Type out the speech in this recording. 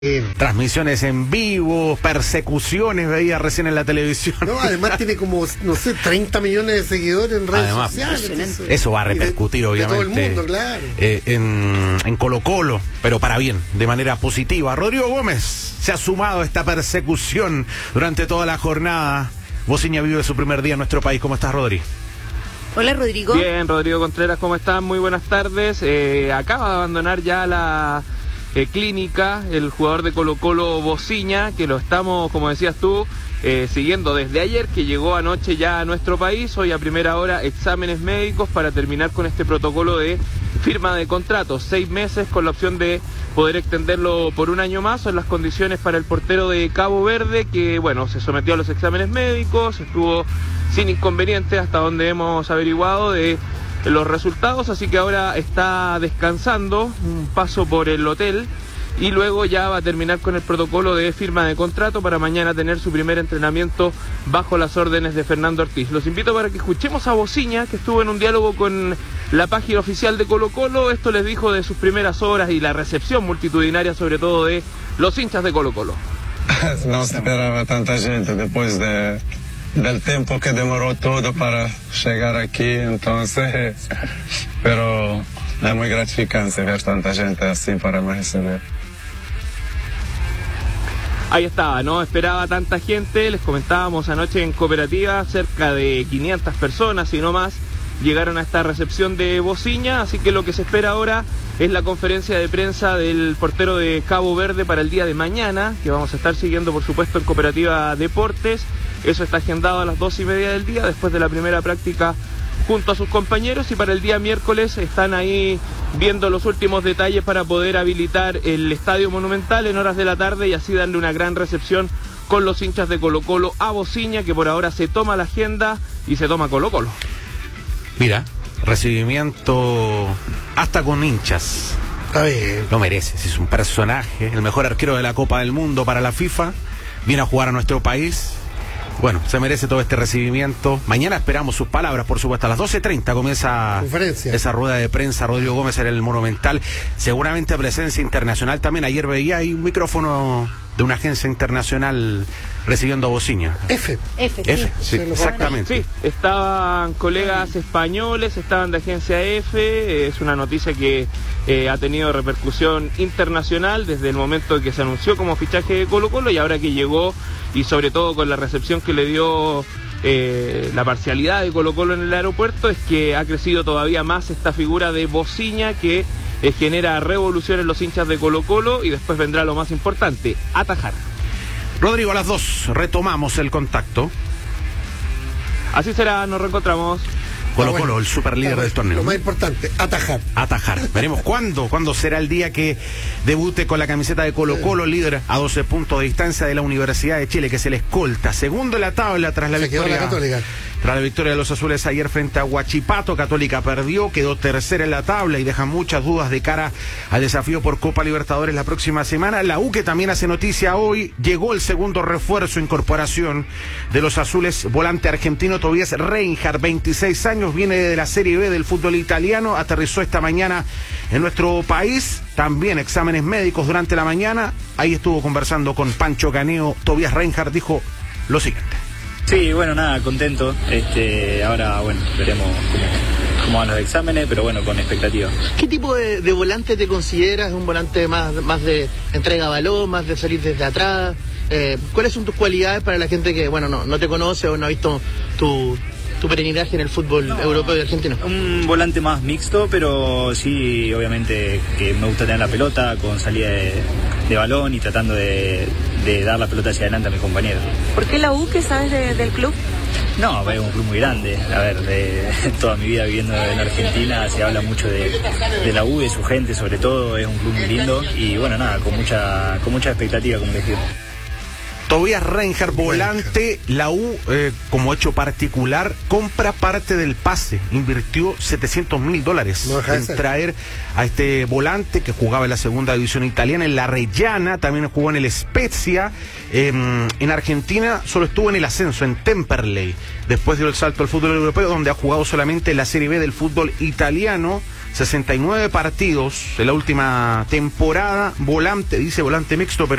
Transmisiones en vivo, persecuciones, veía recién en la televisión. No, además tiene como, no sé, 30 millones de seguidores en redes sociales. Entonces, eso va a repercutir, obviamente. De todo el mundo, claro. En Colo-Colo, pero para bien, de manera positiva. Rodrigo Gómez se ha sumado a esta persecución durante toda la jornada. Bociña vive su primer día en nuestro país. ¿Cómo estás, Rodri? Hola, Rodrigo. Bien, Rodrigo Contreras, ¿cómo estás? Muy buenas tardes. Acaba de abandonar ya la clínica el jugador de Colo-Colo, Bociña, que lo estamos, como decías tú, siguiendo desde ayer, que llegó anoche ya a nuestro país. Hoy a primera hora exámenes médicos para terminar con este protocolo de firma de contrato, 6 meses con la opción de poder extenderlo por un año más. Son las condiciones para el portero de Cabo Verde, que bueno, se sometió a los exámenes médicos, estuvo sin inconveniente hasta donde hemos averiguado de los resultados, así que ahora está descansando, un paso por el hotel, y luego ya va a terminar con el protocolo de firma de contrato para mañana tener su primer entrenamiento bajo las órdenes de Fernando Ortiz. Los invito para que escuchemos a Bociña, que estuvo en un diálogo con la página oficial de Colo-Colo. Esto les dijo de sus primeras horas y la recepción multitudinaria, sobre todo de los hinchas de Colo-Colo. No se esperaba tanta gente después del tiempo que demoró todo para llegar aquí, entonces, pero es muy gratificante ver tanta gente así para me recibir. Ahí estaba, no esperaba tanta gente. Les comentábamos anoche en Cooperativa, cerca de 500 personas y no más llegaron a esta recepción de Bociña, así que lo que se espera ahora es la conferencia de prensa del portero de Cabo Verde para el día de mañana, que vamos a estar siguiendo por supuesto en Cooperativa Deportes. Eso está agendado a las 2:30 del día, después de la primera práctica junto a sus compañeros, y para el día miércoles están ahí viendo los últimos detalles para poder habilitar el Estadio Monumental en horas de la tarde y así darle una gran recepción con los hinchas de Colo-Colo a Bociña, que por ahora se toma la agenda y se toma Colo-Colo. Mira, recibimiento hasta con hinchas. Está bien. Lo merece, es un personaje, el mejor arquero de la Copa del Mundo para la FIFA, viene a jugar a nuestro país. Bueno, se merece todo este recibimiento. Mañana esperamos sus palabras, por supuesto. A las 12:30 comienza esa rueda de prensa. Rodrigo Gómez en el Monumental. Seguramente presencia internacional también. Ayer veía ahí un micrófono de una agencia internacional recibiendo a Bociña. F, sí, exactamente. Sí, estaban colegas españoles, estaban de agencia F. Es una noticia que ha tenido repercusión internacional desde el momento que se anunció como fichaje de Colo-Colo, y ahora que llegó, y sobre todo con la recepción que le dio la parcialidad de Colo-Colo en el aeropuerto, es que ha crecido todavía más esta figura de Bociña, que genera revolución en los hinchas de Colo-Colo, y después vendrá lo más importante, atajar. Rodrigo, a las 2 retomamos el contacto. Así será, nos reencontramos. Colo-Colo, el super líder del torneo. Lo más importante, atajar. Veremos cuándo será el día que debute con la camiseta de Colo-Colo, líder a 12 puntos de distancia de la Universidad de Chile, que se le escolta. Segundo en la tabla tras la victoria. Tras la victoria de los azules ayer frente a Huachipato, Católica perdió, quedó tercera en la tabla y deja muchas dudas de cara al desafío por Copa Libertadores la próxima semana. La U, que también hace noticia hoy, llegó el segundo refuerzo, incorporación de los azules, volante argentino Tobias Reinhardt, 26 años, viene de la Serie B del fútbol italiano, aterrizó esta mañana en nuestro país, también exámenes médicos durante la mañana. Ahí estuvo conversando con Pancho Caneo. Tobias Reinhardt dijo lo siguiente. Sí, bueno, nada, contento. Ahora, bueno, veremos cómo van los exámenes, pero bueno, con expectativa. ¿Qué tipo de volante te consideras? ¿Un volante más de entrega balón, más de salir desde atrás? ¿Cuáles son tus cualidades para la gente que, bueno, no te conoce o no ha visto tu peregrinaje en el fútbol europeo y argentino? Un volante más mixto, pero sí, obviamente, que me gusta tener la pelota con salida de balón y tratando de dar la pelota hacia adelante a mis compañeros. ¿Por qué la U? ¿Qué sabes del club? No, es un club muy grande. A ver, toda mi vida viviendo en Argentina se habla mucho de la U, de su gente sobre todo. Es un club muy lindo y bueno, nada, con mucha expectativa, como les digo. Tobias Reinhardt, volante, la U, como hecho particular, compra parte del pase, invirtió $700.000 en traer a este volante que jugaba en la segunda división italiana, en la Reggiana, también jugó en el Spezia, en Argentina solo estuvo en el ascenso, en Temperley, después dio el salto al fútbol europeo, donde ha jugado solamente en la Serie B del fútbol italiano. 69 partidos en la última temporada, volante, dice volante mixto, pero